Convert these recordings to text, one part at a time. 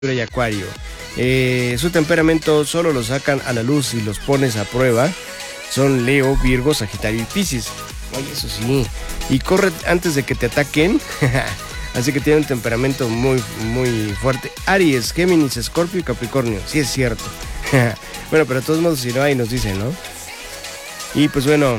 y Acuario. Su temperamento solo lo sacan a la luz y los pones a prueba. Son Leo, Virgo, Sagitario y Piscis. Oye, eso sí. Y corre antes de que te ataquen. Así que tiene un temperamento muy, muy fuerte. Aries, Géminis, Escorpio y Capricornio. Sí, es cierto. Bueno, pero de todos modos, si no hay, nos dicen, ¿no? Y pues bueno.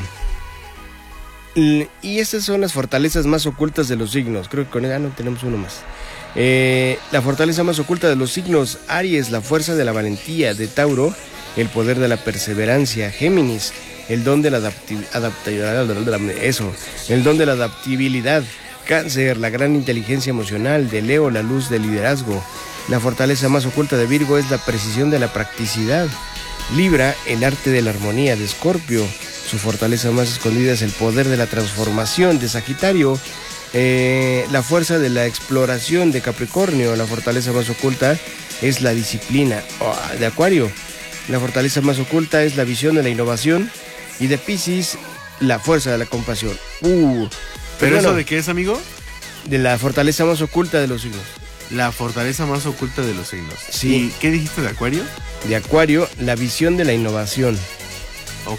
Y estas son las fortalezas más ocultas de los signos. Creo que con ella no tenemos uno más. La fortaleza más oculta de los signos: Aries, la fuerza de la valentía; de Tauro, el poder de la perseverancia; Géminis, el don de la adaptabilidad; Cáncer, la gran inteligencia emocional; de Leo, la luz del liderazgo. La fortaleza más oculta de Virgo es la precisión de la practicidad; Libra, el arte de la armonía; de Escorpio, su fortaleza más escondida es el poder de la transformación; de Sagitario, la fuerza de la exploración; de Capricornio, la fortaleza más oculta es la disciplina; de Acuario, la fortaleza más oculta es la visión de la innovación; y de Piscis, la fuerza de la compasión. ¿Pero bueno, eso de qué es, amigo? De la fortaleza más oculta de los signos. La fortaleza más oculta de los signos. Sí. ¿Y qué dijiste de Acuario? De Acuario, la visión de la innovación. Ok.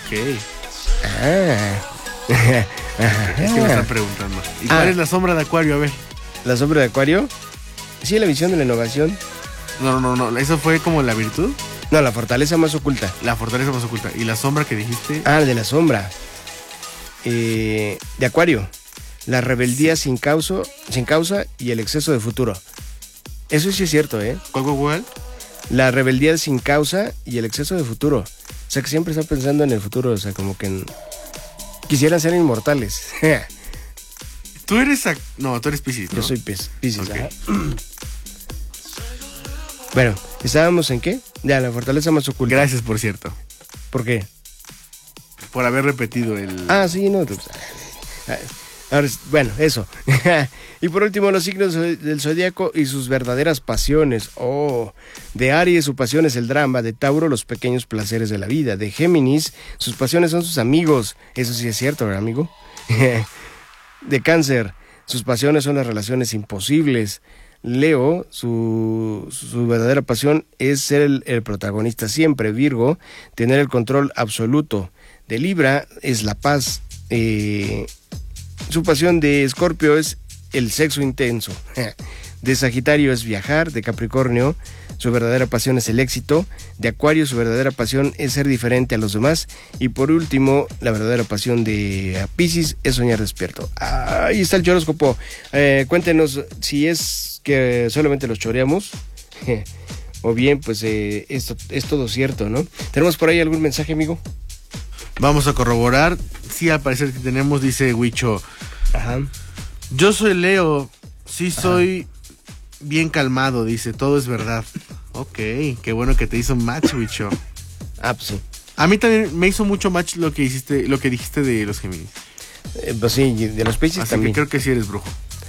Es que me están preguntando. ¿Y cuál es la sombra de Acuario? A ver. ¿La sombra de Acuario? Sí, la visión de la innovación. No. ¿Eso fue como la virtud? No, la fortaleza más oculta. La fortaleza más oculta. ¿Y la sombra que dijiste? De la sombra. De Acuario. La rebeldía sin causa y el exceso de futuro. Eso sí es cierto, ¿eh? ¿Cuál? La rebeldía sin causa y el exceso de futuro. O sea, que siempre está pensando en el futuro. O sea, como que quisieran ser inmortales. Tú eres Piscis, ¿no? Yo soy Piscis. Okay. Bueno, ¿estábamos en qué? Ya, la fortaleza más oculta. Gracias, por cierto. ¿Por qué? Por haber repetido el... Sí, no. Ahora, bueno, eso. Y por último, los signos del zodiaco y sus verdaderas pasiones. De Aries, su pasión es el drama; de Tauro, los pequeños placeres de la vida; de Géminis, sus pasiones son sus amigos. Eso sí es cierto, ¿verdad, amigo? De Cáncer, sus pasiones son las relaciones imposibles. Leo, su verdadera pasión es ser el protagonista siempre. Virgo, tener el control absoluto. De Libra es la paz. Su pasión de Escorpio es el sexo intenso. De Sagitario es viajar. De Capricornio, su verdadera pasión es el éxito. De Acuario, su verdadera pasión es ser diferente a los demás. Y por último, la verdadera pasión de Piscis es soñar despierto. Ahí está el horóscopo. Cuéntenos si es que solamente los choreamos o bien, pues esto es todo cierto, ¿no? ¿Tenemos por ahí algún mensaje, amigo? Vamos a corroborar. Sí, al parecer que tenemos, dice Huicho. Ajá. Yo soy Leo. Sí, soy bien calmado, dice. Todo es verdad. Ok, qué bueno que te hizo match, Huicho. Pues sí. A mí también me hizo mucho match lo que dijiste de los Géminis. Pues sí, de los Piscis también. Así que creo que sí eres brujo.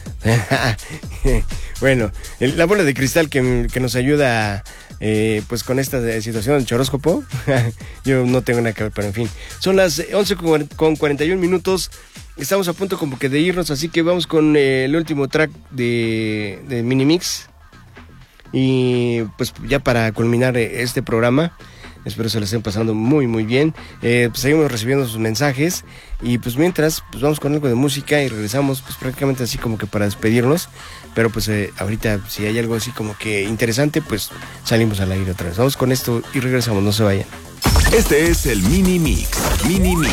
Bueno, la bola de cristal que nos ayuda pues con esta situación del horóscopo. Yo no tengo nada que ver, pero en fin. Son las 11:41. Estamos a punto como que de irnos, así que vamos con el último track de Minimix. Y pues ya para culminar este programa, espero se lo estén pasando muy muy bien. Pues seguimos recibiendo sus mensajes. Y pues mientras, pues vamos con algo de música y regresamos pues prácticamente así como que para despedirnos. Pero pues ahorita si hay algo así como que interesante, pues salimos al aire otra vez. Vamos con esto y regresamos, no se vayan. Este es el Mini Mix. Mini Mix.